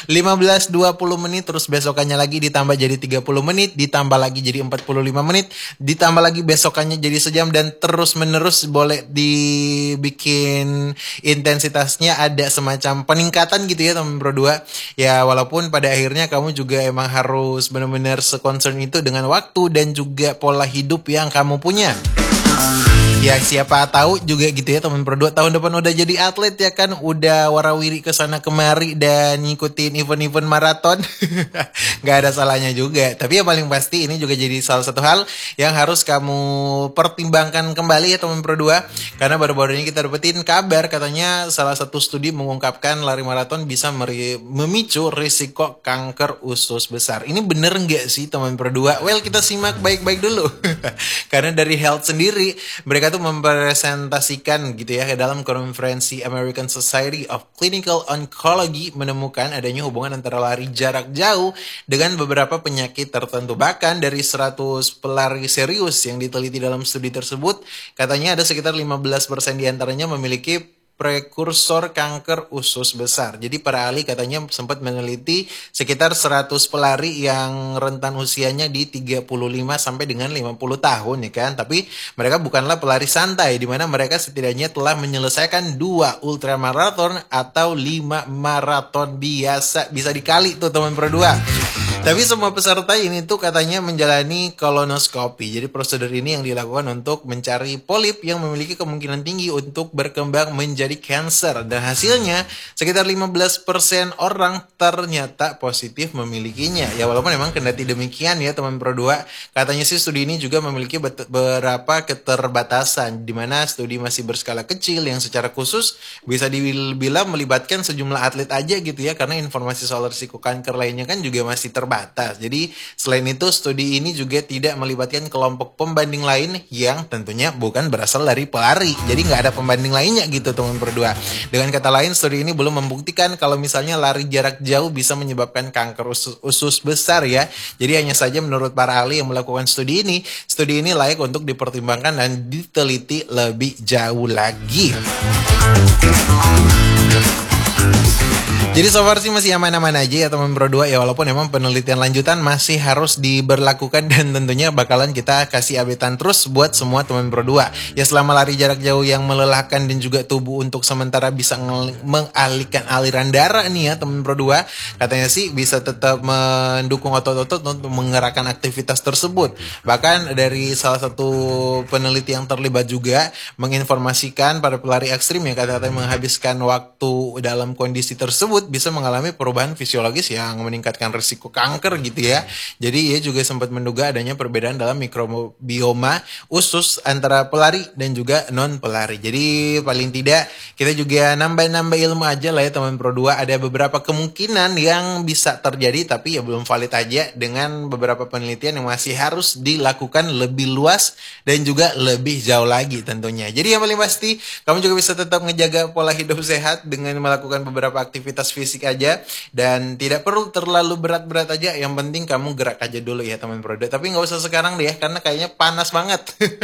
15-20 menit, terus besokannya lagi ditambah jadi 30 menit, ditambah lagi jadi 45 menit, ditambah lagi besokannya jadi sejam, dan terus menerus. Boleh dibikin intensitasnya ada semacam peningkatan gitu ya teman berdua. Ya walaupun pada akhirnya kamu juga emang harus benar-benar seconcern itu dengan waktu dan juga pola hidup yang kamu punya. Ya siapa tahu juga gitu ya teman berdua, tahun depan udah jadi atlet ya kan, udah warawiri kesana kemari dan ngikutin event-event maraton. Gak ada salahnya juga. Tapi yang paling pasti ini juga jadi salah satu hal yang harus kamu pertimbangkan kembali ya teman berdua. Karena baru-baru ini kita dapetin kabar katanya salah satu studi mengungkapkan lari maraton bisa memicu risiko kanker usus besar. Ini bener gak sih teman berdua? Well, kita simak baik-baik dulu. Karena dari Health sendiri, mereka tuh mempresentasikan gitu ya, ke dalam konferensi American Society of Clinical Oncology menemukan adanya hubungan antara lari jarak jauh dengan beberapa penyakit tertentu. Bahkan dari 100 pelari serius yang diteliti dalam studi tersebut, katanya ada sekitar 15% diantaranya memiliki prekursor kanker usus besar. Jadi para ahli katanya sempat meneliti sekitar 100 pelari yang rentan usianya di 35 sampai dengan 50 tahun ya kan. Tapi mereka bukanlah pelari santai, di mana mereka setidaknya telah menyelesaikan 2 ultramaraton atau 5 maraton biasa. Bisa dikali tuh teman berdua. Tapi semua peserta ini tuh katanya menjalani kolonoskopi. Jadi prosedur ini yang dilakukan untuk mencari polip yang memiliki kemungkinan tinggi untuk berkembang menjadi kanker. Dan hasilnya sekitar 15% orang ternyata positif memilikinya. Ya walaupun memang kendati demikian ya teman berdua, katanya sih studi ini juga memiliki beberapa keterbatasan, di mana studi masih berskala kecil yang secara khusus bisa dibilang melibatkan sejumlah atlet aja gitu ya, karena informasi soal risiko kanker lainnya kan juga masih terbatas. Jadi selain itu studi ini juga tidak melibatkan kelompok pembanding lain yang tentunya bukan berasal dari pelari. Jadi nggak ada pembanding lainnya gitu teman berdua. Dengan kata lain, studi ini belum membuktikan kalau misalnya lari jarak jauh bisa menyebabkan kanker usus besar ya. Jadi hanya saja menurut para ahli yang melakukan studi ini layak untuk dipertimbangkan dan diteliti lebih jauh lagi. Jadi so far sih masih aman-aman aja ya teman berdua ya, walaupun emang penelitian lanjutan masih harus diberlakukan dan tentunya bakalan kita kasih updatean terus buat semua teman berdua. Ya selama lari jarak jauh yang melelahkan dan juga tubuh untuk sementara bisa mengalihkan aliran darah nih ya teman berdua, katanya sih bisa tetap mendukung otot-otot untuk menggerakkan aktivitas tersebut. Bahkan dari salah satu peneliti yang terlibat juga menginformasikan para pelari ekstrim yang katanya menghabiskan waktu dalam kondisi tersebut bisa mengalami perubahan fisiologis yang meningkatkan risiko kanker gitu ya. Jadi ia juga sempat menduga adanya perbedaan dalam mikrobioma usus antara pelari dan juga non pelari. Jadi paling tidak kita juga nambah-nambah ilmu aja lah ya teman Pro 2. Ada beberapa kemungkinan yang bisa terjadi tapi ya belum valid aja, dengan beberapa penelitian yang masih harus dilakukan lebih luas dan juga lebih jauh lagi tentunya. Jadi yang paling pasti kamu juga bisa tetap ngejaga pola hidup sehat dengan melakukan beberapa aktivitas fisik aja, dan tidak perlu terlalu berat-berat aja. Yang penting kamu gerak aja dulu ya teman Pro 2. Tapi nggak usah sekarang deh ya, karena kayaknya panas banget.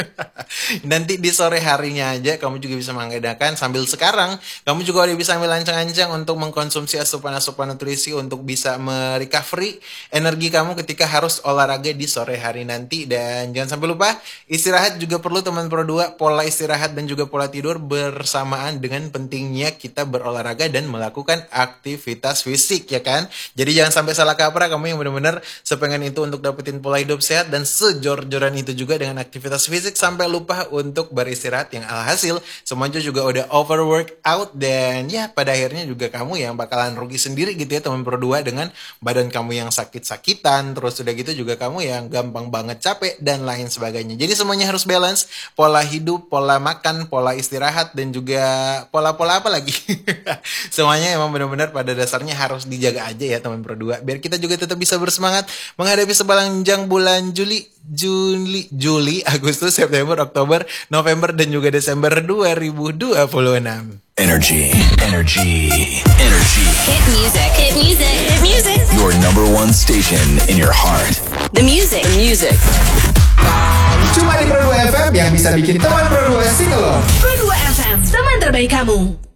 Nanti di sore harinya aja kamu juga bisa mengadakan. Sambil sekarang kamu juga udah bisa ambil ancang-ancang untuk mengkonsumsi asupan-asupan nutrisi untuk bisa merecovery energi kamu ketika harus olahraga di sore hari nanti. Dan jangan sampai lupa istirahat juga perlu teman Pro 2. Pola istirahat dan juga pola tidur bersamaan dengan pentingnya kita berolahraga dan melakukan aktivitas fisik ya kan. Jadi jangan sampai salah kaprah kamu yang benar-benar sepengen itu untuk dapetin pola hidup sehat dan sejor-joran itu juga dengan aktivitas fisik sampai lupa untuk beristirahat, yang alhasil semuanya juga udah overwork out, dan ya pada akhirnya juga kamu yang bakalan rugi sendiri gitu ya teman Pro 2, dengan badan kamu yang sakit-sakitan, terus udah gitu juga kamu yang gampang banget capek dan lain sebagainya. Jadi semuanya harus balance, pola hidup, pola makan, pola istirahat, dan juga pola-pola apa lagi. Semuanya emang benar-benar pada dasarnya harus dijaga aja ya teman Pro 2, biar kita juga tetap bisa bersemangat menghadapi sepanjang bulan Juli, Agustus, September, Oktober, November, dan juga Desember 2026. Energy. Hit music. Your number one station in your heart. The music. Cuma di Pro 2 FM yang bisa bikin teman Pro 2 sing along. Pro 2 FM, teman terbaik kamu.